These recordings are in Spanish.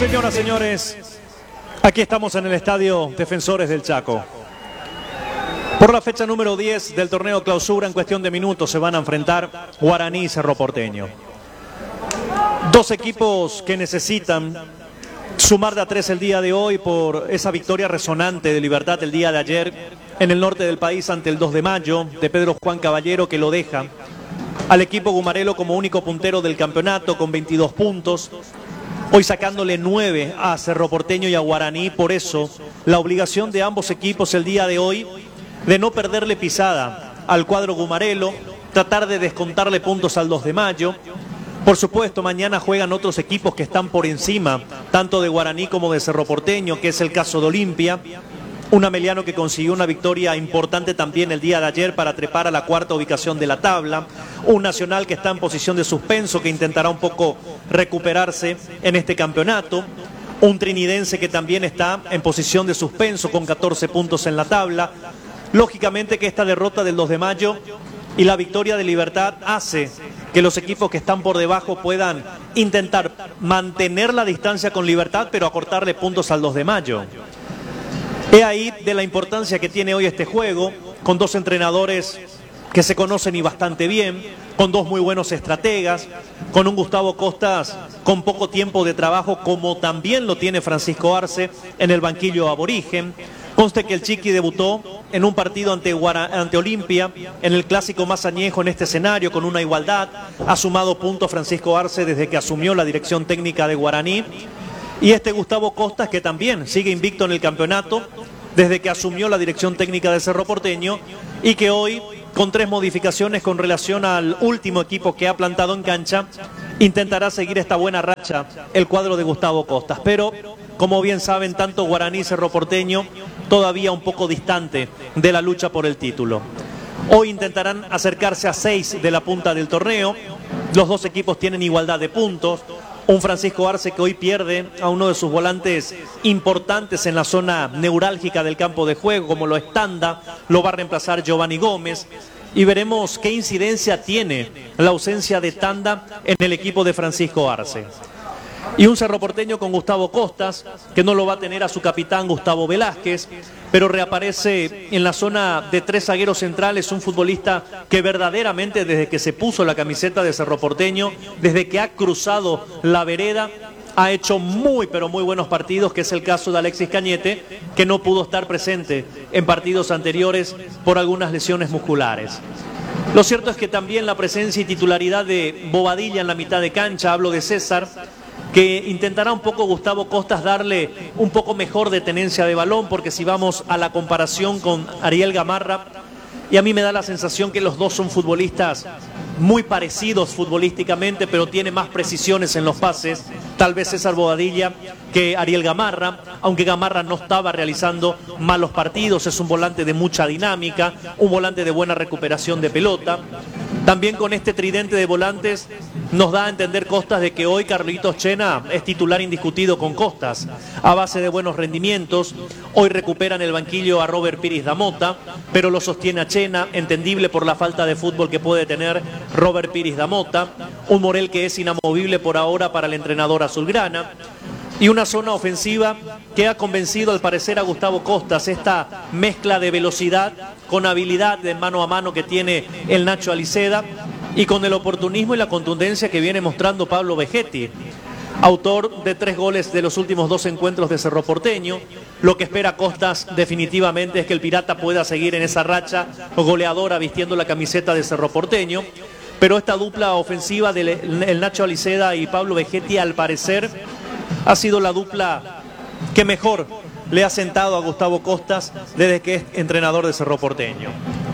Señoras, señores, aquí estamos en el Estadio Defensores del Chaco. Por la fecha número 10 del torneo clausura, en cuestión de minutos se van a enfrentar Guaraní y Cerro Porteño. Dos equipos que necesitan sumar de a 3 el día de hoy por esa victoria resonante de Libertad el día de ayer en el norte del país ante el 2 de mayo de Pedro Juan Caballero, que lo deja al equipo gumarelo como único puntero del campeonato con 22 puntos. Hoy sacándole 9 a Cerro Porteño y a Guaraní. Por eso la obligación de ambos equipos el día de hoy de no perderle pisada al cuadro gumarelo, tratar de descontarle puntos al 2 de mayo. Por supuesto, mañana juegan otros equipos que están por encima, tanto de Guaraní como de Cerro Porteño, que es el caso de Olimpia. Un Ameliano que consiguió una victoria importante también el día de ayer para trepar a la cuarta ubicación de la tabla. Un Nacional que está en posición de suspenso, que intentará un poco recuperarse en este campeonato. Un Trinidense que también está en posición de suspenso con 14 puntos en la tabla. Lógicamente que esta derrota del 2 de mayo y la victoria de Libertad hace que los equipos que están por debajo puedan intentar mantener la distancia con Libertad, pero acortarle puntos al 2 de mayo. He ahí de la importancia que tiene hoy este juego, con dos entrenadores que se conocen y bastante bien, con dos muy buenos estrategas, con un Gustavo Costas con poco tiempo de trabajo, como también lo tiene Francisco Arce en el banquillo aborigen. Conste que el Chiqui debutó en un partido ante Olimpia, en el clásico más añejo en este escenario, con una igualdad. Ha sumado puntos Francisco Arce desde que asumió la dirección técnica de Guaraní. Y este Gustavo Costas, que también sigue invicto en el campeonato desde que asumió la dirección técnica de Cerro Porteño, y que hoy, con 3 modificaciones con relación al último equipo que ha plantado en cancha, intentará seguir esta buena racha el cuadro de Gustavo Costas. Pero, como bien saben, tanto Guaraní y Cerro Porteño todavía un poco distante de la lucha por el título. Hoy intentarán acercarse a 6 de la punta del torneo. Los dos equipos tienen igualdad de puntos. Un Francisco Arce que hoy pierde a uno de sus volantes importantes en la zona neurálgica del campo de juego, como lo es Tanda, lo va a reemplazar Giovanni Gómez. Y veremos qué incidencia tiene la ausencia de Tanda en el equipo de Francisco Arce. Y un Cerro Porteño con Gustavo Costas, que no lo va a tener a su capitán Gustavo Velázquez, pero reaparece en la zona de 3 zagueros centrales, un futbolista que verdaderamente desde que se puso la camiseta de Cerro Porteño, desde que ha cruzado la vereda, ha hecho muy pero muy buenos partidos, que es el caso de Alexis Cañete, que no pudo estar presente en partidos anteriores por algunas lesiones musculares. Lo cierto es que también la presencia y titularidad de Bobadilla en la mitad de cancha, hablo de César, que intentará un poco Gustavo Costas darle un poco mejor de tenencia de balón, porque si vamos a la comparación con Ariel Gamarra, y a mí me da la sensación que los dos son futbolistas muy parecidos futbolísticamente, pero tiene más precisiones en los pases, tal vez César Bobadilla que Ariel Gamarra, aunque Gamarra no estaba realizando malos partidos, es un volante de mucha dinámica, un volante de buena recuperación de pelota. También con este tridente de volantes nos da a entender Costas de que hoy Carlitos Chena es titular indiscutido con Costas, a base de buenos rendimientos. Hoy recuperan el banquillo a Robert Piris da Mota, pero lo sostiene a Chena, entendible por la falta de fútbol que puede tener Robert Piris da Mota. Un Morel que es inamovible por ahora para el entrenador azulgrana. Y una zona ofensiva que ha convencido al parecer a Gustavo Costas, esta mezcla de velocidad con habilidad de mano a mano que tiene el Nacho Aliceda, y con el oportunismo y la contundencia que viene mostrando Pablo Vegetti, autor de 3 goles de los últimos 2 encuentros de Cerro Porteño. Lo que espera Costas definitivamente es que el Pirata pueda seguir en esa racha goleadora vistiendo la camiseta de Cerro Porteño, pero esta dupla ofensiva del Nacho Aliceda y Pablo Vegetti, al parecer, ha sido la dupla que mejor le ha sentado a Gustavo Costas desde que es entrenador de Cerro Porteño.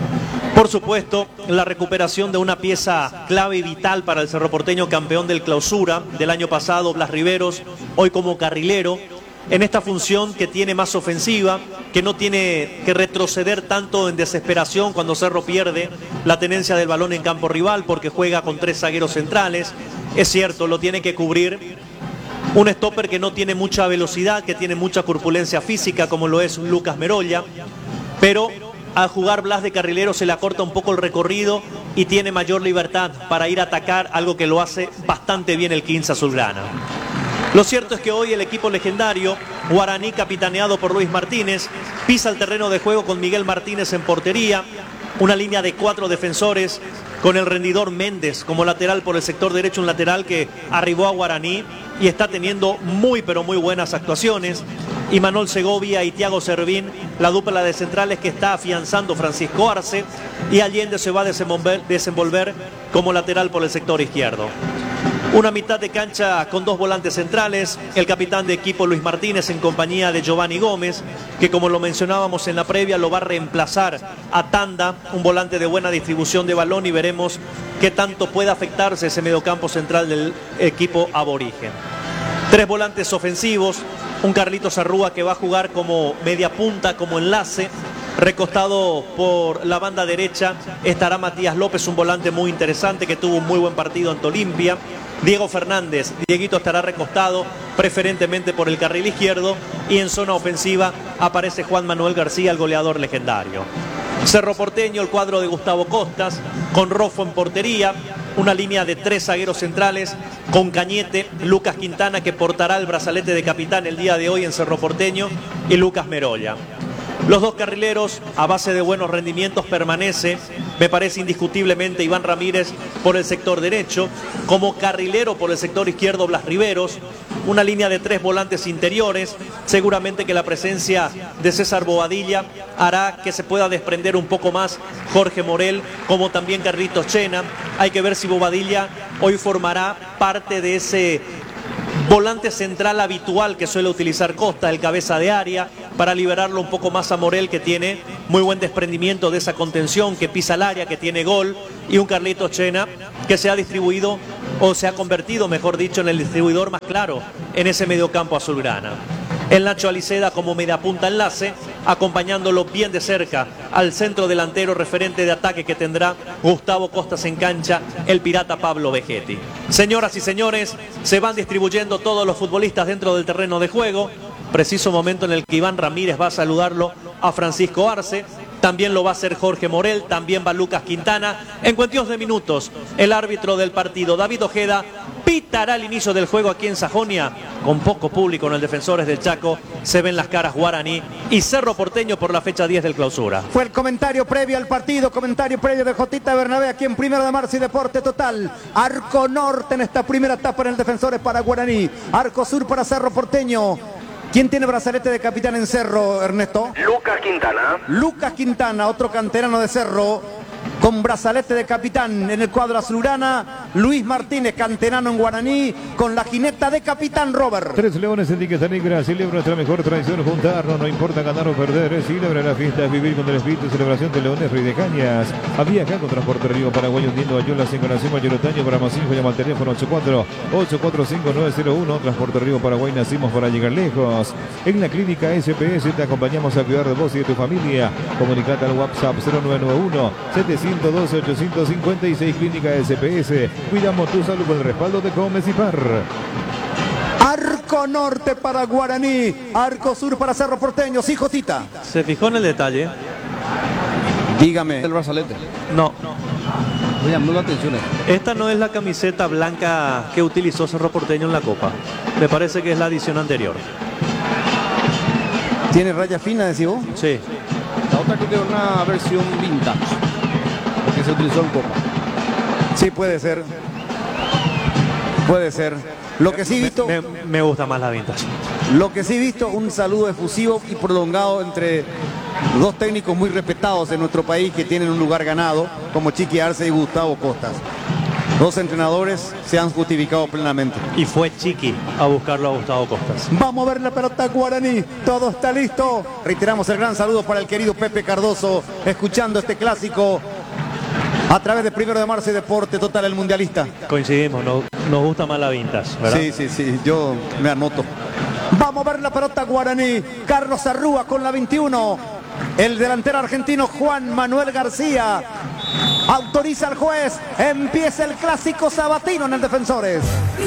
Por supuesto, la recuperación de una pieza clave y vital para el Cerro Porteño, campeón del clausura del año pasado, Blas Riveros, hoy como carrilero, en esta función que tiene más ofensiva, que no tiene que retroceder tanto en desesperación cuando Cerro pierde la tenencia del balón en campo rival, porque juega con 3 zagueros centrales. Es cierto, lo tiene que cubrir un stopper que no tiene mucha velocidad, que tiene mucha corpulencia física, como lo es Lucas Merolla, pero al jugar Blas de carrilero se le acorta un poco el recorrido y tiene mayor libertad para ir a atacar, algo que lo hace bastante bien el 15 azulgrana. Lo cierto es que hoy el equipo legendario, Guaraní, capitaneado por Luis Martínez, pisa el terreno de juego con Miguel Martínez en portería, una línea de 4 defensores con el rendidor Méndez como lateral por el sector derecho, un lateral que arribó a Guaraní y está teniendo muy pero muy buenas actuaciones. Y Manuel Segovia y Thiago Servín, la dupla de centrales que está afianzando Francisco Arce, y Allende se va a desenvolver como lateral por el sector izquierdo. Una mitad de cancha con 2 volantes centrales, el capitán de equipo Luis Martínez en compañía de Giovanni Gómez, que como lo mencionábamos en la previa lo va a reemplazar a Tanda, un volante de buena distribución de balón, y veremos qué tanto puede afectarse ese mediocampo central del equipo aborigen. 3 volantes ofensivos, un Carlitos Arrúa que va a jugar como media punta, como enlace. Recostado por la banda derecha estará Matías López, un volante muy interesante que tuvo un muy buen partido ante Olimpia. Diego Fernández, Dieguito, estará recostado preferentemente por el carril izquierdo, y en zona ofensiva aparece Juan Manuel García, el goleador legendario. Cerro Porteño, el cuadro de Gustavo Costas, con Rofo en portería, una línea de 3 zagueros centrales, con Cañete, Lucas Quintana, que portará el brazalete de capitán el día de hoy en Cerro Porteño, y Lucas Merolla. Los 2 carrileros, a base de buenos rendimientos, permanece, me parece indiscutiblemente, Iván Ramírez por el sector derecho, como carrilero por el sector izquierdo Blas Riveros, una línea de 3 volantes interiores. Seguramente que la presencia de César Bobadilla hará que se pueda desprender un poco más Jorge Morel, como también Carlitos Chena. Hay que ver si Bobadilla hoy formará parte de ese volante central habitual que suele utilizar Costa, el cabeza de área, para liberarlo un poco más a Morel, que tiene muy buen desprendimiento de esa contención, que pisa el área, que tiene gol, y un Carlitos Chena que se ha distribuido, o se ha convertido, mejor dicho, en el distribuidor más claro en ese mediocampo azulgrana. El Nacho Aliceda como mediapunta enlace, acompañándolo bien de cerca al centro delantero referente de ataque que tendrá Gustavo Costas en cancha, el pirata Pablo Vegetti. Señoras y señores, se van distribuyendo todos los futbolistas dentro del terreno de juego. Preciso momento en el que Iván Ramírez va a saludarlo a Francisco Arce. También lo va a hacer Jorge Morel, también va Lucas Quintana. En cuestión de minutos, el árbitro del partido, David Ojeda, pitará el inicio del juego aquí en Sajonia, con poco público en el Defensores del Chaco. Se ven las caras Guaraní y Cerro Porteño por la fecha 10 del clausura. Fue el comentario previo al partido, comentario previo de Jotita Bernabé aquí en 1 de marzo y Deporte Total. Arco norte en esta primera etapa en el Defensores para Guaraní, arco sur para Cerro Porteño. ¿Quién tiene brazalete de capitán en Cerro, Ernesto? Lucas Quintana. Lucas Quintana, otro canterano de Cerro, con brazalete de capitán en el cuadro azulgrana. Luis Martínez, canterano en Guaraní, con la jineta de capitán Robert. 3 leones en etiqueta negra, celebra nuestra mejor tradición, juntarnos, no importa ganar o perder, celebra la fiesta, vivir con el espíritu de celebración de Leones Rey de Cañas. Había acá con Transporte Río Paraguay, hundiendo Ayulas en Conación Mayor Otaño, para más info llama al teléfono 84-845-901. Transporte Río Paraguay, nacimos para llegar lejos. En la clínica SPS te acompañamos a cuidar de vos y de tu familia. Comunicate al WhatsApp 0991 712-856, clínica SPS. Cuidamos tu salud con el respaldo de Gómez y Par. Arco norte para Guaraní, arco sur para Cerro Porteño. Sí, Jotita. ¿Se fijó en el detalle? Dígame. El brazalete. No. Me llamó la atención. Esta no es la camiseta blanca que utilizó Cerro Porteño en la Copa. Me parece que es la edición anterior. ¿Tiene raya fina, decís vos? Sí. La otra creo que es una versión vintage, que se utilizó en Copa. Sí, puede ser. Puede ser. Lo que sí he visto, Me gusta más la vintage. lo que sí he visto, un saludo efusivo y prolongado entre 2 técnicos muy respetados en nuestro país que tienen un lugar ganado, como Chiqui Arce y Gustavo Costas. 2 entrenadores se han justificado plenamente. Y fue Chiqui a buscarlo a Gustavo Costas. Vamos a ver la pelota Guaraní, todo está listo. Reiteramos el gran saludo para el querido Pepe Cardoso, escuchando este clásico a través de 1 de marzo y Deporte Total, el mundialista. Coincidimos, nos gusta más la vintage, ¿verdad? Sí, yo me anoto. Vamos a ver la pelota Guaraní, Carlos Arrúa con la 21. El delantero argentino Juan Manuel García autoriza al juez. Empieza el clásico sabatino en el Defensores.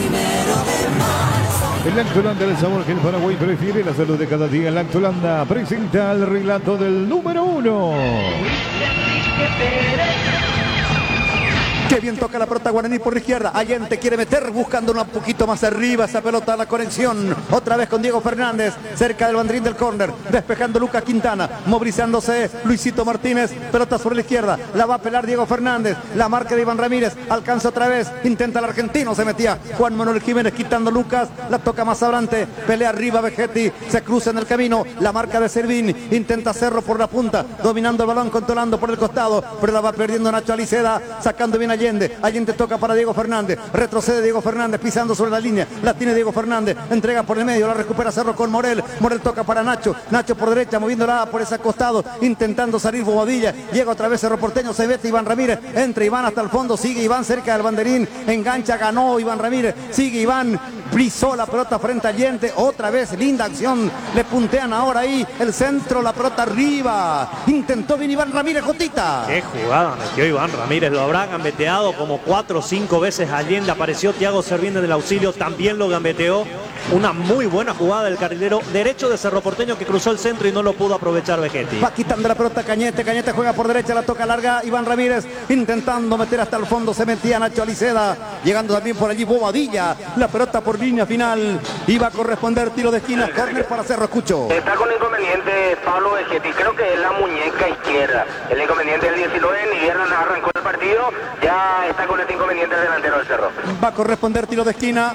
El Lactolanda, el sabor que el Paraguay prefiere, la salud de cada día. El Lactolanda presenta el relato del número 1. Qué bien toca la pelota Guaraní por la izquierda. Allende quiere meter, buscando un poquito más arriba esa pelota, la conexión. Otra vez con Diego Fernández, cerca del banderín del córner. Despejando Lucas Quintana, movilizándose Luisito Martínez. Pelota sobre la izquierda, la va a pelar Diego Fernández. La marca de Iván Ramírez, alcanza otra vez. Intenta el argentino, se metía Juan Manuel Jiménez quitando Lucas. La toca más adelante, pelea arriba Vegetti. Se cruza en el camino, la marca de Servín. Intenta Cerro por la punta, dominando el balón, controlando por el costado. Pero la va perdiendo Nacho Aliceda, sacando bien Allende. Allende toca para Diego Fernández. Retrocede Diego Fernández pisando sobre la línea. La tiene Diego Fernández. Entrega por el medio. La recupera Cerro con Morel. Morel toca para Nacho. Nacho por derecha moviéndola por ese costado. Intentando salir Bobadilla. Llega otra vez Cerro Porteño. Se mete Iván Ramírez. Entra Iván hasta el fondo. Sigue Iván cerca del banderín. Engancha. Ganó Iván Ramírez. Sigue Iván. Brisó la pelota frente a Allende. Otra vez linda acción. Le puntean ahora ahí el centro. La pelota arriba. Intentó bien Iván Ramírez. Jotita. Qué jugada metió Iván Ramírez. Lo habrán gambeteado como 4 o 5 veces. Allende, apareció Thiago Servín del auxilio, también lo gambeteó. Una muy buena jugada del carrilero derecho de Cerro Porteño, que cruzó el centro y no lo pudo aprovechar Vegetti. Va quitando la pelota Cañete. Cañete juega por derecha, la toca larga Iván Ramírez, intentando meter hasta el fondo. Se metía Nacho Aliceda, llegando también por allí Bobadilla. La pelota por línea final. Iba a corresponder tiro de esquina, córner para Cerro. Escucho. Está con inconveniente Pablo Vegetti, creo que es la muñeca izquierda. El inconveniente del 19, ni viernes arrancó el partido, ya está con este inconveniente el delantero del Cerro. Va a corresponder tiro de esquina.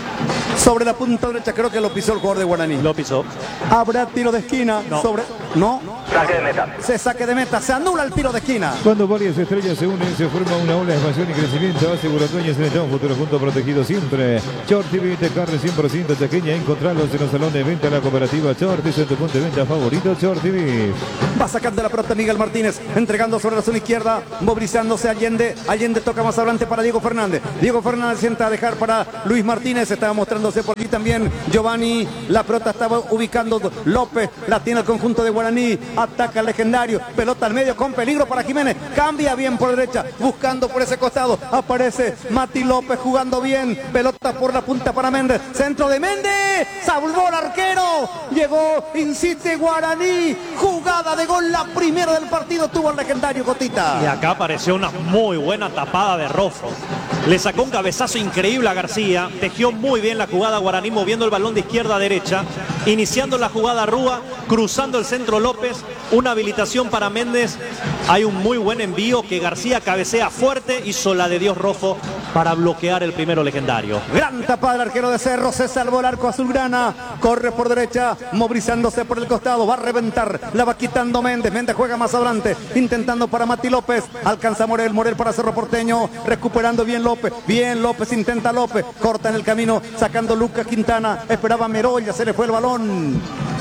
Sobre la punta derecha, creo que lo pisó el jugador de Guaraní. Lo pisó. Habrá tiro de esquina. No. Sobre. No. Saque de meta. Se saque de meta. Se anula el tiro de esquina. Cuando varias estrellas se unen, se forma una ola de expansión y crecimiento. Asegura dueños en un futuro junto protegido siempre. Short TV de carne 100% chaqueña. Encontrarlos en los salones de venta de la cooperativa Short. Es tu punto de venta favorito, Short TV. Va sacando la pelota Miguel Martínez, entregando sobre la zona izquierda, movilizándose Allende. Allende toca más adelante para Diego Fernández. Diego Fernández sienta a dejar para Luis Martínez. Estaba mostrándose por aquí también Giovanni. La pelota estaba ubicando López. La tiene el conjunto de Guaraní. Ataca el legendario. Pelota al medio con peligro para Jiménez. Cambia bien por derecha, buscando por ese costado. Aparece Mati López jugando bien. Pelota por la punta para Méndez. Centro de Méndez. Salvó el arquero. Llegó Incite Guaraní. Jugada de gol, la primera del partido tuvo el legendario Cotita. Y acá apareció una muy buena tapada de Roffo. Le sacó un cabezazo increíble a García. Tejió muy bien la jugada Guaraní, moviendo el balón de izquierda a derecha. Iniciando la jugada Rúa, cruzando el centro López. Una habilitación para Méndez. Hay un muy buen envío que García cabecea fuerte. Hizo la de Dios Roffo para bloquear el primero legendario. Gran tapada del arquero de Cerro. Se salvó el arco azulgrana. Corre por derecha, movilizándose por el costado. Va a reventar. La va quitando Méndez. Méndez juega más adelante, intentando para Mati López. Alcanza Morel. Morel para Cerro Porteño. Recuperando bien López. Bien López, intenta López. Corta en el camino, sacando Lucas Quintana. Esperaba Meroya, se le fue el balón.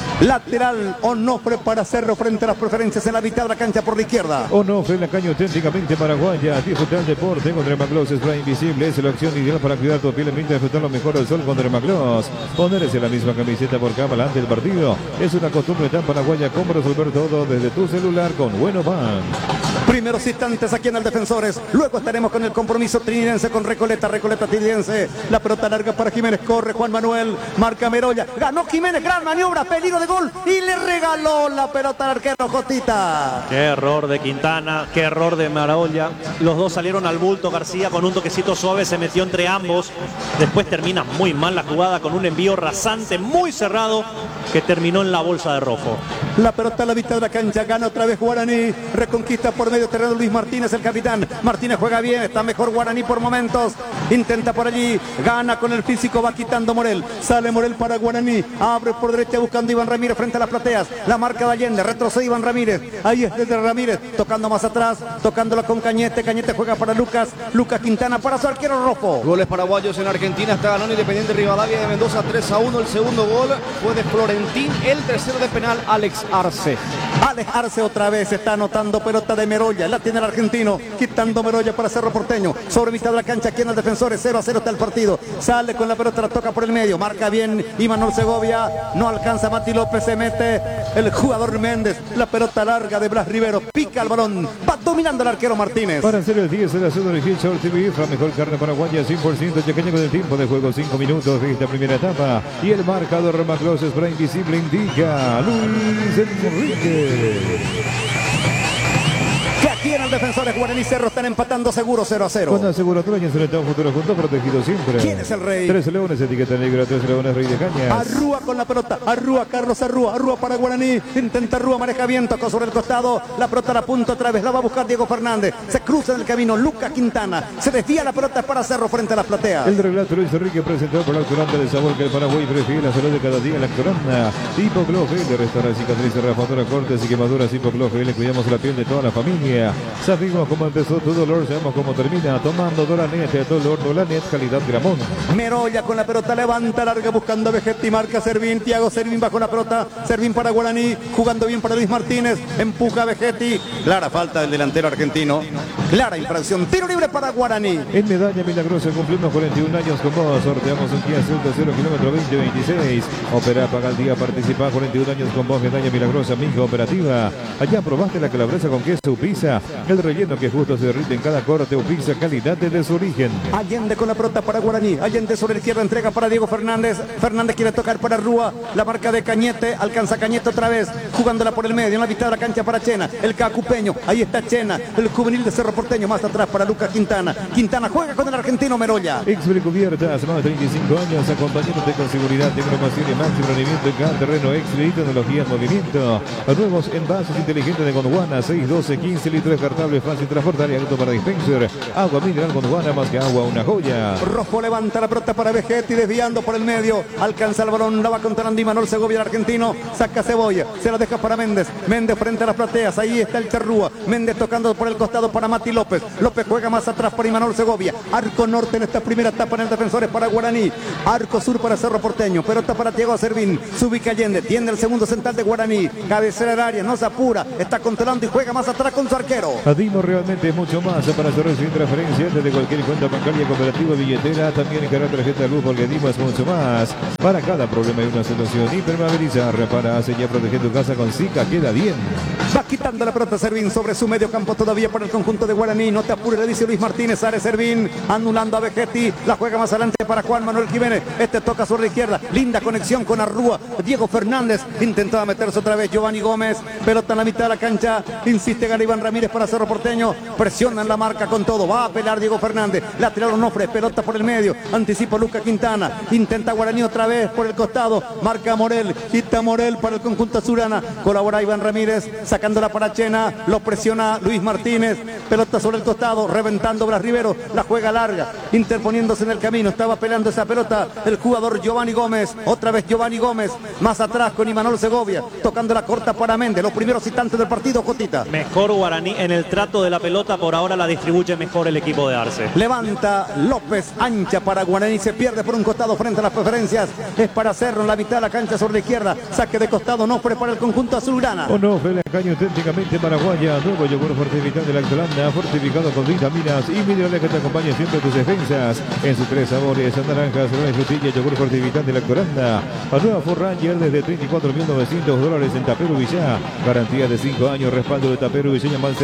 Lateral Onofre para Cerro frente a las preferencias en la mitad de la cancha por la izquierda. Onofre, la caña auténticamente paraguaya. Disfrutar el deporte con Dermagloss Spray Invisible. Es la opción ideal para cuidar tu piel. Invita a disfrutar lo mejor del sol con Dermagloss. Ponerse la misma camiseta por cámara antes del partido es una costumbre tan paraguaya como resolver todo desde tu celular con Bueno Bank. Primeros instantes aquí en el Defensores. Luego estaremos con el compromiso trinidense con Recoleta. Recoleta trinidense. La pelota larga para Jiménez. Corre Juan Manuel. Marca Meroya. Ganó Jiménez. Gran maniobra. Peligro de gol. Y le regaló la pelota al arquero Jotita. Qué error de Quintana. Qué error de Meroya. Los dos salieron al bulto. García con un toquecito suave se metió entre ambos. Después termina muy mal la jugada con un envío rasante muy cerrado que terminó en la bolsa de Rojo. La pelota a la mitad de la cancha. Gana otra vez Guaraní. Reconquista por medio terreno Luis Martínez, el capitán. Martínez juega bien. Está mejor Guaraní por momentos. Intenta por allí. Gana con el físico. Va quitando Morel. Sale Morel para Guaraní. Abre por derecha buscando Iván Ramírez frente a las plateas. La marca de Allende. Retrocede Iván Ramírez. Ahí es desde Ramírez. Tocando más atrás. Tocándola con Cañete. Cañete juega para Lucas. Lucas Quintana para su arquero Rojo. Goles paraguayos en Argentina. Está ganando Independiente Rivadavia de Mendoza 3-1. El segundo gol fue de Florentín. El tercero de penal, Alex Arce. Alex Arce otra vez está anotando pelota de Meroya. La tiene el argentino. Quitando Meroya para Cerro Porteño. Sobre mitad de la cancha aquí en el Defensores. 0-0 está el partido. Sale con la pelota. La toca por el medio. Marca bien Imanol Segovia. No alcanza Mati López. Se mete el jugador Méndez. La pelota larga de Blas Rivero. Pica el balón. Va dominando el arquero Martínez. Para hacer el 10 de la zona de Short TV, la mejor carne paraguaya 100% chaqueña con el tiempo de juego 5 minutos de esta primera etapa. Y el marcador Dermagloss Spray Invisible indica Luis Enrique. Que aquí en el Defensores Guaraní Cerro están empatando seguro 0-0. Con aseguratoria en Selección Futuro Juntos, protegido siempre. ¿Quién es el rey? 3 leones, etiqueta negra, 3 leones, Rey de Cañas. Arrúa con la pelota, Arrúa, Carlos Arrúa, Arrúa para Guaraní, intenta Arrúa, maneja bien, tocó sobre el costado, la pelota a la punta otra vez, la va a buscar Diego Fernández, se cruza en el camino, Lucas Quintana, se desvía la pelota para Cerro frente a la platea. El relato Luis Enrique presentado por la Actoranda del sabor que el Paraguay prefiere, la salud de cada día, la Actoranda. Hipoglofe, de restaurar cicatrices, rapadura, cortes y quemaduras, Hipoglofe, le cuidamos la piel de toda la familia. Sabemos cómo empezó tu dolor, sabemos cómo termina, tomando Dolanet, dolor Dolanet, calidad Gramón. Merolla con la pelota, levanta, larga, buscando a Vegetti, marca Servín, Thiago Servín bajo la pelota, Servín para Guaraní, jugando bien para Luis Martínez, empuja a Vegetti, clara falta del delantero argentino, clara infracción, tiro libre para Guaraní. En Medalla Milagrosa cumplimos 41 años con vos, sorteamos un Kia Celta 0 kilómetro 2026, opera, paga el día, participa 41 años con vos, Medalla Milagrosa, mi hija operativa. Allá probaste la calabresa con queso Pizza, el relleno que justo se derrite en cada corte o pizza, calidad desde su origen. Allende con la pelota para Guaraní, Allende sobre la izquierda, entrega para Diego Fernández, Fernández quiere tocar para Rúa, la marca de Cañete, alcanza Cañete otra vez, jugándola por el medio, en la mitad de la cancha para Chena, el cacupeño, ahí está Chena, el juvenil de Cerro Porteño, más atrás para Lucas Quintana, Quintana juega con el argentino Merolla. Cubiertas, más de 35 años, acompañándote con seguridad, tecnología y máximo rendimiento en cada terreno, Exfil y tecnología en movimiento. Nuevos envases inteligentes de Gondwana, 612, 15 litros descartable, fácil transportar y auto para dispenser. Agua mineral Gondwana, más que agua, una joya. Rojo levanta la pelota para Vegetti, desviando por el medio, alcanza el balón, la va contra Andy Manuel Segovia, el argentino, saca Cebolla, se la deja para Méndez, Méndez frente a las plateas, ahí está el Terrúa, Méndez tocando por el costado para Mati López, López juega más atrás para Imanol Segovia, arco norte en esta primera etapa en el Defensores para Guaraní, arco sur para Cerro Porteño, pelota para Thiago Servín, se ubica Allende, tiene el segundo central de Guaraní, cabecera del área, no se apura, está controlando y juega más atrás con su arquero. Adimo realmente es mucho más para cerrar sin transferencia desde cualquier cuenta bancaria, cooperativa, billetera, también encargar tarjeta de luz, porque Adimo es mucho más. Para cada problema hay una solución. Impermeabilizar, para sellar, proteger tu casa con Zika, queda bien. Va quitando la pelota Servín sobre su medio campo todavía para el conjunto de Guaraní, no te apures, le dice Luis Martínez, sale Servín, anulando a Vegetti, la juega más adelante para Juan Manuel Jiménez, este toca sobre la izquierda, linda conexión con Arrúa, Diego Fernández, intentaba meterse otra vez Giovanni Gómez, pelota en la mitad de la cancha, insiste Garibán Ramírez para Cerro Porteño, presionan la marca con todo, va a pelar Diego Fernández, lateral Onofre, pelota por el medio, anticipa Lucas Quintana, intenta Guaraní otra vez por el costado, marca Morel, quita Morel para el conjunto azulana, colabora Iván Ramírez, sacándola para Chena, lo presiona Luis Martínez, pelota sobre el costado, reventando Blas Rivero, la juega larga, interponiéndose en el camino, estaba peleando esa pelota el jugador Giovanni Gómez, otra vez Giovanni Gómez, más atrás con Imanol Segovia, tocando la corta para Méndez, los primeros instantes del partido, Jotita. Mejor Guaraní en el trato de la pelota, por ahora la distribuye mejor el equipo de Arce. Levanta López, ancha para Guaraní, se pierde por un costado frente a las preferencias, es para Cerro en la mitad de la cancha sobre la izquierda, saque de costado, Onofre para el conjunto azulgrana. Onofre, la caña auténticamente paraguaya, nuevo yogur fortificado de la Actoranda, fortificado con vitaminas y minerales que te acompañen siempre tus defensas, en sus 3 sabores, naranjas, limón y frutilla, yogur fortificado de la Actoranda, a nueva Ford Ranger desde $34.900 en Taperu Villá, garantía de 5 años, respaldo de Taperu Villá, llama al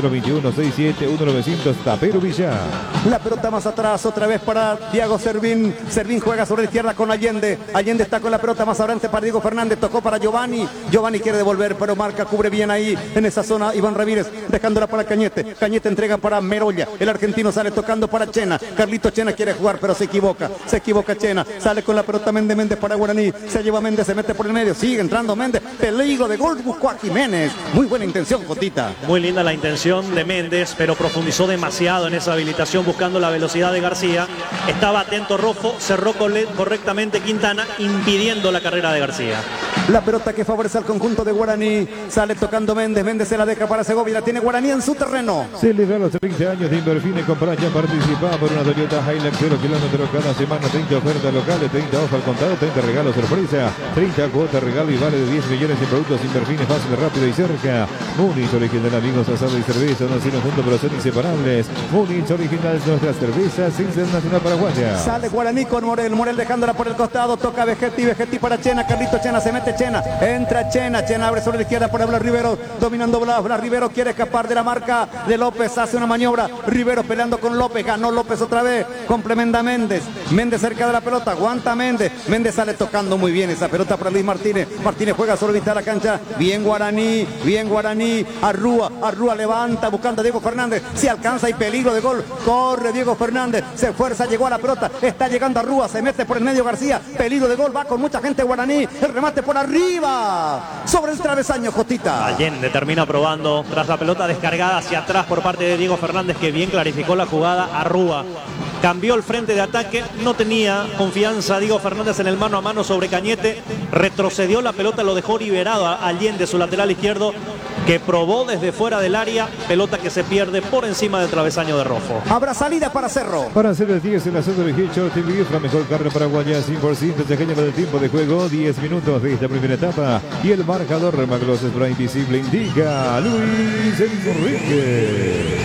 021-67-1900 Taperu Villá. La pelota más atrás, otra vez para Thiago Servín, Servín juega sobre la izquierda con Allende, Allende está con la pelota más adelante para Diego Fernández, tocó para Giovanni, Giovanni quiere devolver, pero marca, cubre bien ahí, en esa zona Iván Ramírez, dejándola para Cañete, Cañete entrega para Merolla, el argentino sale tocando para Chena, Carlito Chena quiere jugar, pero se equivoca Chena, sale con la pelota Méndez para Guaraní, se lleva Méndez, se mete por el medio, sigue entrando Méndez, peligro de gol, buscó a Jiménez, muy buena intención, Jotita. Muy linda la intención de Méndez, pero profundizó demasiado en esa habilitación buscando la velocidad de García, estaba atento Rojo, cerró correctamente Quintana, impidiendo la carrera de García. La pelota que favorece al conjunto de Guaraní, sale tocando Méndez, Méndez se la deja para Segovia, la tiene Guaraní en su terreno. Celebra los 30 años de Inverfine, comprar ya participa por una Toyota Hilux 0 kilómetros cada semana, 30 ofertas locales, 30 ofertas al contado, 30 regalos sorpresa, 30 cuotas regalo y vale de 10 millones en productos Inverfine, fácil, rápido y cerca. Munich original, amigos, asado y cerveza, nacieron juntos pero son inseparables. Munich original, nuestras cervezas internacional paraguaya. Sale Guaraní con Morel, Morel dejándola por el costado, toca Vegetti, Vegetti para Chena, Carlito Chena se mete entra Chena abre sobre la izquierda para Blas Rivero, dominando Blas Rivero quiere escapar de la marca de López, hace una maniobra, Rivero peleando con López, ganó López otra vez, complementa Méndez cerca de la pelota, aguanta Méndez sale tocando muy bien esa pelota para Luis Martínez juega sobre mitad de la cancha, bien Guaraní, Arrúa levanta buscando a Diego Fernández, si alcanza y peligro de gol, corre Diego Fernández, se esfuerza, llegó a la pelota, está llegando Arrúa, se mete por el medio García, peligro de gol, va con mucha gente Guaraní, el remate por arriba, sobre el travesaño, Jotita. Allende termina probando tras la pelota descargada hacia atrás por parte de Diego Fernández, que bien clarificó la jugada. Arrúa cambió el frente de ataque, no tenía confianza Diego Fernández en el mano a mano sobre Cañete, retrocedió la pelota, lo dejó liberado a Allende, su lateral izquierdo, que probó desde fuera del área, pelota que se pierde por encima del travesaño de Rofo. Habrá salida para Cerro. Para hacer el 10 en la zona de Hitcho, TV es la mejor carne paraguaya, 100% pequeña del tiempo de juego, 10 minutos de esta primera etapa, y el marcador Maglos Spray Invisible indica Luis Enrique.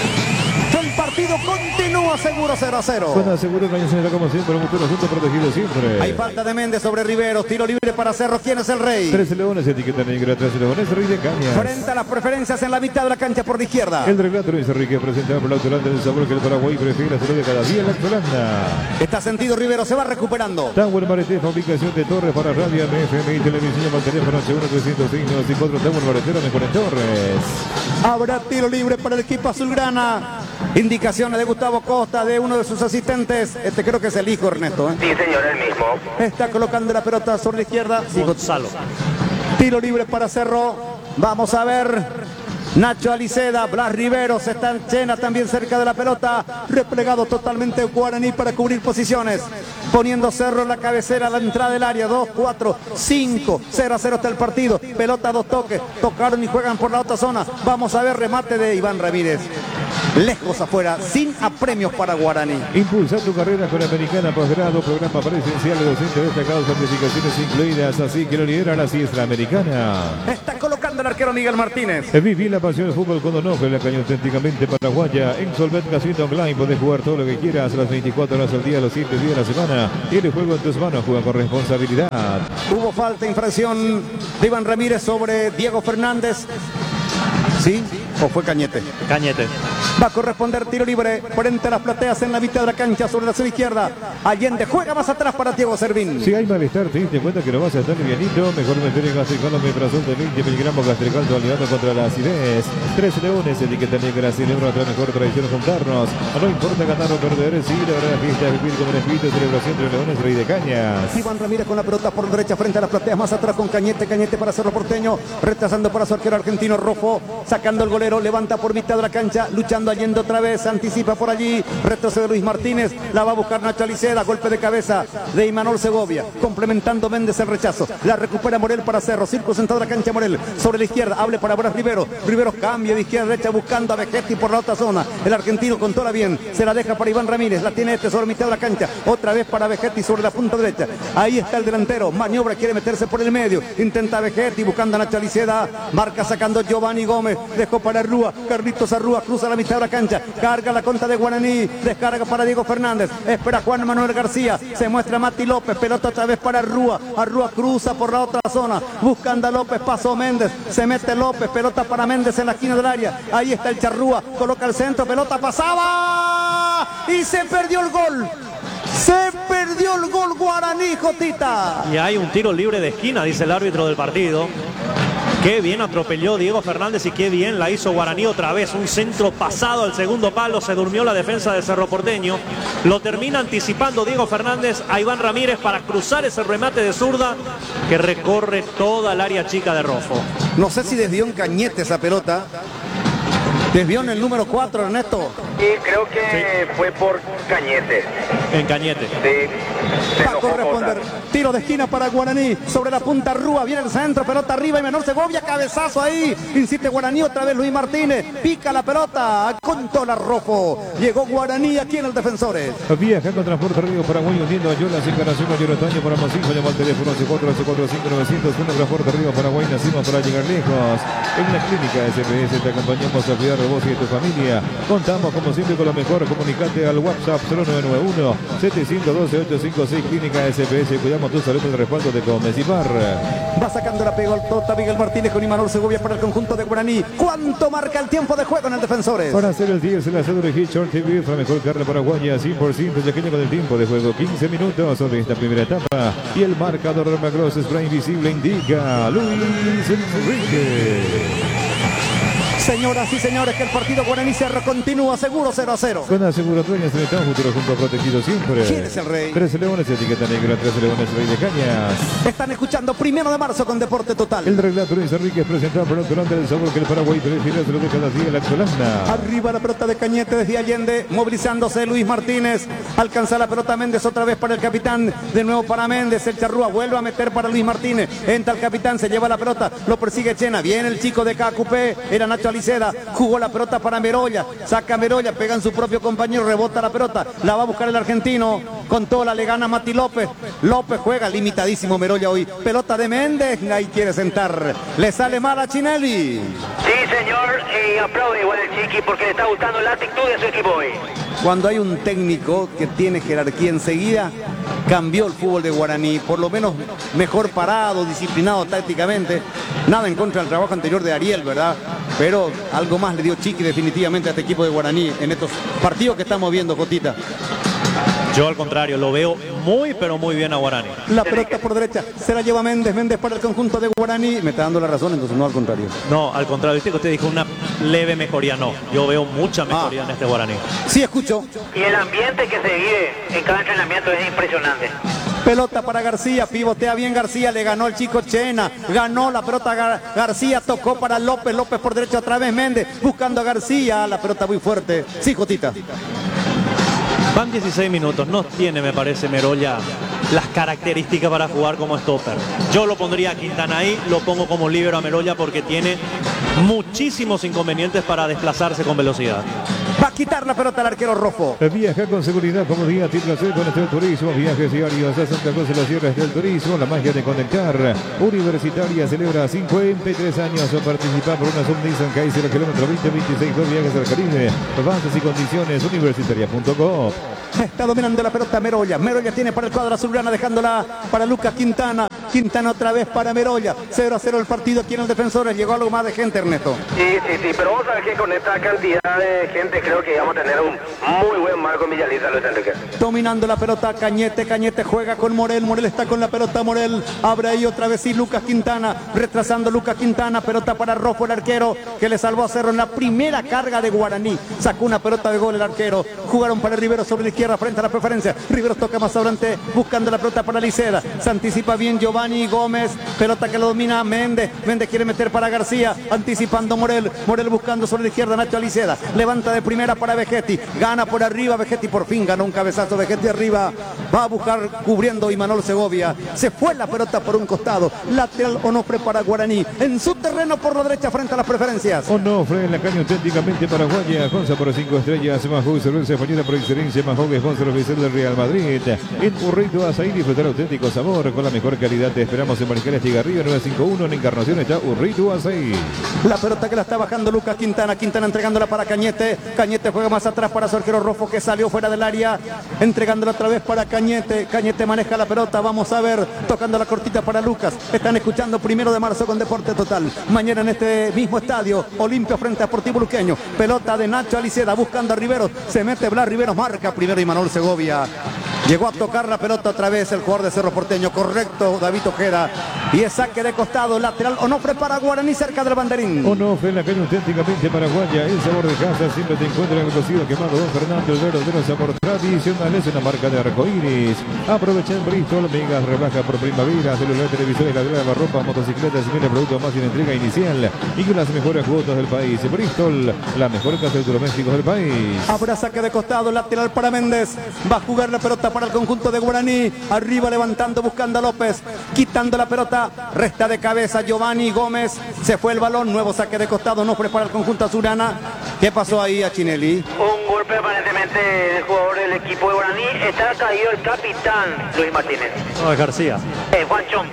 El partido continúa seguro 0-0. Con seguro que señora como siempre, un futuro junto protegido siempre. Hay falta de Méndez sobre Rivero, tiro libre para Cerro. ¿Quién es el rey? 13 Leones, etiqueta negra, 13 Leones, Rey de Cañas. Frente a las preferencias en la mitad de la cancha por la izquierda. El relato Luis Enrique presentado por la Autolanda del sabor que el Paraguay prefiere hacer de cada día la Autolanda. Está sentido Rivero, se va recuperando. Tower Mareté, fabricación de torres para radio, MFM y televisión, al teléfono 1-300-694, Tower Maretero, mejor en Torres. Habrá tiro libre para el equipo azulgrana. Indicaciones de Gustavo Costa, de uno de sus asistentes. Creo que es el hijo Ernesto. Sí, señor, el mismo. Está colocando la pelota sobre la izquierda. Sí, Gonzalo. Tiro libre para Cerro. Vamos a ver. Nacho Aliceda, Blas Rivero, se está Chena también cerca de la pelota, replegado totalmente Guaraní para cubrir posiciones, poniendo Cerro en la cabecera a la entrada del área, 2, 4, 5, 0-0 está el partido, pelota 2 toques, tocaron y juegan por la otra zona, vamos a ver remate de Iván Ramírez, lejos afuera, sin apremios para Guaraní. Impulsa tu carrera con Americana Posgrado, programa presencial de docentes destacados, certificaciones incluidas, así que lo lidera la Siestra Americana. Está colocando el arquero Miguel Martínez. Viví la pasión del fútbol con Donoso, la caña auténticamente paraguaya. En Solvet Casino Online podés jugar todo lo que quieras, las 24 horas al día, los 7 días de la semana. Tiene juego en tus manos, juega con responsabilidad. Hubo falta, infracción de Iván Ramírez sobre Diego Fernández. ¿Sí? ¿O fue Cañete? Cañete. Va a corresponder tiro libre frente a las plateas en la mitad de la cancha sobre la zona izquierda. Allende juega más atrás para Diego Servín. Si hay malestar, te diste cuenta que no vas a estar livianito. Mejor meter en gastricol omeprazol de 20 miligramos gastricol aliado contra la acidez. 3 Leones, etiqueta negra, celebra otra mejor tradición juntarnos. No importa ganar o perder, sí, la verdad fiesta, vivir con el espíritu de celebración entre Leones, Rey de Cañas. Iván Ramírez con la pelota por derecha frente a las plateas, más atrás con Cañete para Cerro Porteño, retrasando para su arquero argentino Rofo, sacando el golero, levanta por mitad de la cancha, luchando Allende otra vez, anticipa por allí, retrocede Luis Martínez, la va a buscar Nacho Aliceda, golpe de cabeza de Imanol Segovia, complementando Méndez el rechazo, la recupera Morel para Cerro, circo sentado de la cancha Morel, sobre la izquierda, hable para Blas Rivero, Rivero cambia de izquierda a derecha buscando a Vegetti por la otra zona, el argentino controla bien, se la deja para Iván Ramírez, la tiene sobre mitad de la cancha, otra vez para Vegetti sobre la punta derecha, ahí está el delantero, maniobra, quiere meterse por el medio, intenta Vegetti buscando a Nacho Aliceda, marca sacando Giovanni Gómez, dejó para Arrúa, Carlitos Arrúa, cruza la mitad de la cancha, carga la contra de Guaraní, descarga para Diego Fernández, espera Juan Manuel García, se muestra Mati López, pelota otra vez para Arrúa, Arrúa cruza por la otra zona, buscando a López, pasó Méndez, se mete López, pelota para Méndez en la esquina del área, ahí está el Charrúa, coloca el centro, pelota pasaba y se perdió el gol. Se perdió el gol Guaraní, Jotita. Y hay un tiro libre de esquina, dice el árbitro del partido. Qué bien atropelló Diego Fernández y qué bien la hizo Guaraní otra vez. Un centro pasado al segundo palo, se durmió la defensa de Cerro Porteño. Lo termina anticipando Diego Fernández a Iván Ramírez para cruzar ese remate de zurda que recorre toda el área chica de Rofo. No sé si desvió en Cañete esa pelota. Desvió en el número 4, Ernesto. Y creo que fue por Cañete. En Cañete. Sí. Va a corresponder. Tiro de esquina para Guaraní. Sobre la punta Rúa. Viene el centro. Pelota arriba. Imanol Segovia. Cabezazo ahí. Insiste Guaraní. Otra vez Luis Martínez. Pica la pelota. Controla Rofo. Llegó Guaraní aquí en el Defensores. Viaja con Transporte Río Paraguay uniendo a Yolas, encarnación mayor otoño para Masijo. Llama al teléfono 845-901. Transporte Río Paraguay. Nacimos para llegar lejos. En la clínica SPS te acompañamos a cuidar de vos y de tu familia. Contamos con como siempre con lo mejor. Comunicate al WhatsApp 0991-712-856. Clínica SPS. Cuidamos tu salud con el respaldo de Gómez y Barra. Va sacando la pelota Miguel Martínez con Imanol Segovia para el conjunto de Guaraní. ¿Cuánto marca el tiempo de juego en el Defensores? Para hacer el 10 en la cédula de Hitchcock TV, la mejor carne paraguaya, 100% yaqueña con el tiempo de juego, 15 minutos de esta primera etapa. Y el marcador Macross Spray Invisible indica Luis Enrique. Señoras y señores, que el partido Guaraní Cerro continúa seguro 0-0. Con aseguratorias en el futuro junto a Protegido Siempre. ¿Quién es el rey? 13 Leones, etiqueta negra, 13 Leones, Rey de Cañas. Están escuchando 1 de marzo con Deporte Total. El relato Luis Enrique es presentado por el Torante del Sabor que el Paraguay prefiere se lo de cada día la Colana. Arriba la pelota de Cañete desde Allende, movilizándose Luis Martínez. Alcanza la pelota Méndez otra vez para el capitán. De nuevo para Méndez, el Charrúa vuelve a meter para Luis Martínez. Entra el capitán, se lleva la pelota, lo persigue Chena. Viene el chico de KQP, era Nacho Aliceda. Jugó la pelota para Merolla, saca Merolla, pega en su propio compañero, rebota la pelota, la va a buscar el argentino, con toda le gana Mati López. López juega limitadísimo Merolla hoy, pelota de Méndez, ahí quiere sentar, le sale mal a Chinelli. Sí, señor, y aplaude igual el Chiqui porque le está gustando la actitud de su equipo hoy. Cuando hay un técnico que tiene jerarquía enseguida, cambió el fútbol de Guaraní, por lo menos mejor parado, disciplinado tácticamente. Nada en contra del trabajo anterior de Ariel, ¿verdad? Pero algo más le dio Chiqui definitivamente a este equipo de Guaraní en estos partidos que estamos viendo, Jotita. Yo al contrario, lo veo muy pero muy bien a Guaraní. La pelota por derecha, se la lleva Méndez, Méndez para el conjunto de Guaraní. Me está dando la razón, entonces no al contrario. No, al contrario, viste que usted dijo una leve mejoría, no. Yo veo mucha mejoría en este Guaraní. Sí, escucho. Y el ambiente que se vive en cada entrenamiento es impresionante. Pelota para García, pivotea bien García, le ganó el chico Chena, ganó la pelota García, tocó para López, López por derecha otra vez Méndez, buscando a García, la pelota muy fuerte. Sí, Jotita. Van 16 minutos, no tiene, me parece, Merolla las características para jugar como stopper. Yo lo pondría a Quintana ahí, lo pongo como líbero a Merolla porque tiene muchísimos inconvenientes para desplazarse con velocidad. Va a quitar la pelota al arquero Rofo. Viaja con seguridad, comodidad y placer con Estrella Turismo. Viajes diarios a Santa Cruz de las Sierras del Turismo. La magia de conectar. Universitaria celebra 53 años a participar por una Sub-Nissan Kaiser kilómetro 2026. Dos viajes al Caribe. Bases y condiciones universitaria.com. Está dominando la pelota Merolla. Merolla tiene para el cuadro azulgrana, dejándola para Lucas Quintana. Quintana otra vez para Merolla. 0-0 el partido aquí en el Defensores. Llegó algo más de gente, Ernesto. Sí, pero vamos a ver que con esta cantidad de gente creo que vamos a tener un muy buen marco en Villalita, Luis Enrique. Dominando la pelota Cañete, Cañete juega con Morel, Morel está con la pelota, Morel abre ahí otra vez y Lucas Quintana, retrasando Lucas Quintana, pelota para Rofo, el arquero que le salvó a Cerro en la primera carga de Guaraní, sacó una pelota de gol el arquero, jugaron para Rivero sobre la izquierda frente a la preferencia, Rivero toca más adelante buscando la pelota para Liceda, se anticipa bien Giovanni Gómez, pelota que lo domina Méndez, Méndez quiere meter para García, anticipando Morel, Morel buscando sobre la izquierda Nacho Liceda, levanta de primera para Vegetti, gana por arriba Vegetti, por fin ganó un cabezazo Vegetti arriba, va a buscar cubriendo Imanol Segovia, se fue la pelota por un costado, lateral Onofre para Guaraní, en su terreno por la derecha frente a las preferencias. Onofre en la caña auténticamente paraguaya, con sabor 5 estrellas, Mahou, cerveza española por excelencia, Mahou es sponsor oficial del Real Madrid, en Urrito Azaí, disfrutar auténtico sabor, con la mejor calidad, te esperamos en Mariscal Estigarribia 951, en Encarnación está Urrito Azaí. La pelota que la está bajando Lucas Quintana, Quintana entregándola para Cañete, Cañete juega más atrás para su arquero Rofo que salió fuera del área, entregándola otra vez para Cañete, Cañete maneja la pelota, vamos a ver, tocando la cortita para Lucas, están escuchando 1 de marzo con Deporte Total, mañana en este mismo estadio, Olimpia frente a Sportivo Luqueño, pelota de Nacho Aliceda buscando a Riveros, se mete Blas Riveros, marca primero Imanol Segovia, llegó a tocar la pelota otra vez el jugador de Cerro Porteño, correcto David Ojeda, y es saque de costado, lateral Onofre para Guaraní cerca del banderín. Onofre en la calle auténticamente paraguaya, el sabor de casa, siempre te encuentra en el cocido quemado Don Fernando, el verdadero sabor tradicional, es una marca de arcoíris. Aprovecha en Bristol, megas rebaja por primavera, celular, televisores, ladrón, ropa, motocicletas y miles de productos más en entrega inicial y con las mejores cuotas del país. Bristol, la mejor casa de electrodomésticos del país. Habrá saque de costado, lateral para Méndez, va a jugar la pelota para el conjunto de Guaraní, arriba levantando, buscando a López, quitando la pelota, resta de cabeza Giovanni Gómez, se fue el balón, nuevo saque de costado, no prepara el conjunto azulana. ¿Qué pasó ahí a Chinelli? Un golpe aparentemente del jugador del equipo de Guaraní, está caído el capitán Luis Martínez. No, es García. Juan Chong.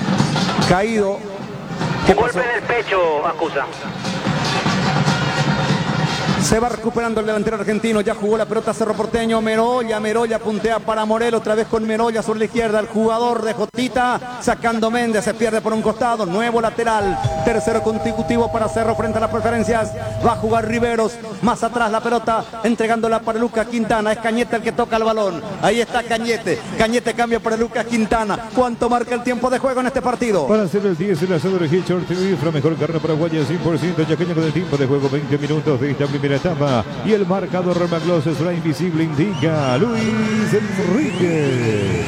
Caído. Un golpe en el pecho acusa. Se va recuperando el delantero argentino. Ya jugó la pelota Cerro Porteño. Merolla puntea para Morel. Otra vez con Merolla sobre la izquierda. El jugador de Jotita sacando Méndez. Se pierde por un costado. Nuevo lateral. Tercero consecutivo para Cerro frente a las preferencias. Va a jugar Riveros. Más atrás la pelota. Entregándola para Lucas Quintana. Es Cañete el que toca el balón. Ahí está Cañete. Cañete cambia para Lucas Quintana. ¿Cuánto marca el tiempo de juego en este partido? Para hacer el 10, el asado de Hitchcock Infra, mejor carne paraguaya 100% yaqueña con el tiempo de juego 20 minutos de esta primera etapa. Y el marcador Remaglos será invisible, indica Luis Enrique.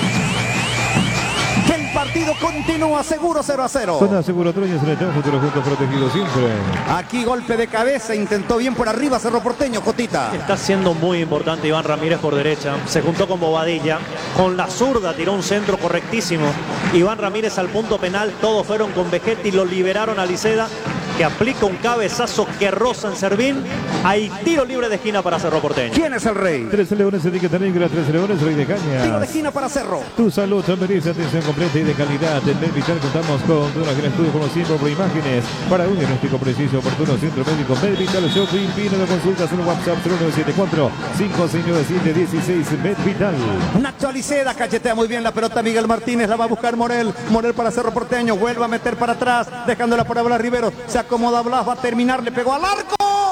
Que el partido continúa seguro 0-0. Con aseguratorias en el campo, futuro juntos protegidos siempre. Aquí golpe de cabeza, intentó bien por arriba Cerro Porteño, Jotita. Está siendo muy importante Iván Ramírez por derecha. Se juntó con Bobadilla. Con la zurda tiró un centro correctísimo. Iván Ramírez al punto penal. Todos fueron con Vegetti. Lo liberaron a Liceda, que aplica un cabezazo que roza en Servín. Hay tiro libre de esquina para Cerro Porteño. ¿Quién es el rey? 13 Leones, etiqueta negra, 13 Leones, Rey de Caña. Tiro de esquina para Cerro. Tu salud te merece atención completa y de calidad. En Medvital contamos con una gran estudio como siempre por imágenes para un diagnóstico preciso, oportuno, centro médico Medvital Shopping. Pino de consultas en WhatsApp 0974 5697 16 Medvital. Nacho Aliceda cachetea muy bien la pelota. Miguel Martínez la va a buscar Morel. Morel para Cerro Porteño. Vuelve a meter para atrás, dejándola para Blas Rivero. Se acomoda Blas, va a terminar, le pegó al arco.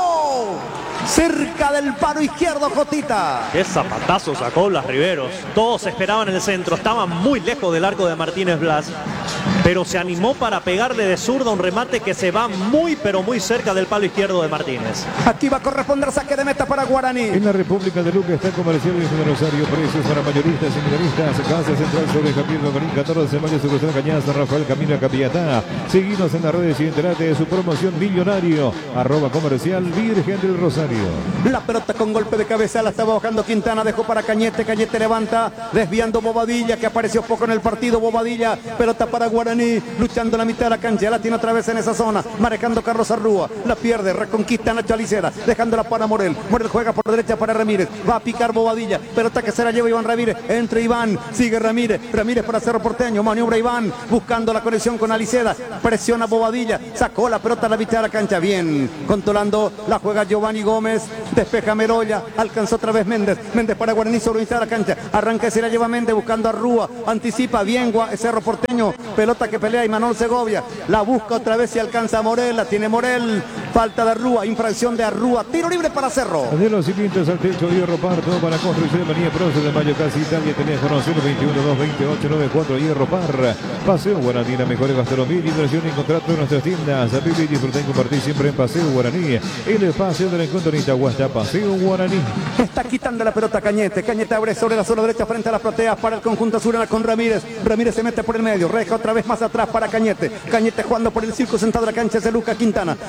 Cerca del palo izquierdo, Jotita. Qué zapatazo sacó Blas Riveros. Todos esperaban el centro. Estaban muy lejos del arco de Martínez Blas. Pero se animó para pegarle de zurda un remate que se va muy, pero muy cerca del palo izquierdo de Martínez. Aquí va a corresponder saque de meta para Guaraní. En la República de Luque está Comercial de Rosario. Precios para mayoristas y minoristas. Casa Central sobre Javier Logarín, 14 de mayo, sucursal Cañaza, Rafael Camino Capiatá. Seguinos en las redes y enterate de su promoción millonario. @comercial Virgen del Rosario. La pelota con golpe de cabeza la estaba bajando Quintana, dejó para Cañete. Cañete levanta, desviando Bobadilla, que apareció poco en el partido. Bobadilla, pelota para Guaraní, luchando la mitad de la cancha. La tiene otra vez en esa zona, marcando Carlos Arrúa. La pierde, reconquista Nacho Aliceda, dejándola para Morel. Morel juega por derecha para Ramírez. Va a picar Bobadilla, pelota que se la lleva Iván Ramírez. Entre Iván, sigue Ramírez. Ramírez para Cerro Porteño, maniobra Iván, buscando la conexión con Aliceda. Presiona Bobadilla, sacó la pelota a la mitad de la cancha. Bien, controlando la juega Giovanni Gómez. Despeja Merolla, alcanzó otra vez Méndez. Méndez para Guaraní sobre la mitad de la cancha. Arranca y se la lleva Méndez buscando a Rúa. Anticipa bien Cerro Porteño. Pelota que pelea Imanol Segovia. La busca otra vez y alcanza a Morel. La tiene Morel. Falta de Arrúa, infracción de Arrúa. Tiro libre para Cerro. De los cimientos al techo, Hierro Parto para construcción de Manía Proce de Mayo, casi Italia. Teléfono 021-228-94 Hierro Par. Paseo Guaraní, la mejor gastronomía y diversión en contrato en nuestras tiendas. Vive y disfruta y compartir siempre en Paseo Guaraní. El espacio del encuentro en Itahuasta, Paseo Guaraní. Está quitando la pelota Cañete. Cañete abre sobre la zona derecha frente a las plateas para el conjunto azulana con Ramírez. Ramírez se mete por el medio. Reja otra vez más atrás para Cañete. Cañete jugando por el circo central de la cancha de Lucas Quintana.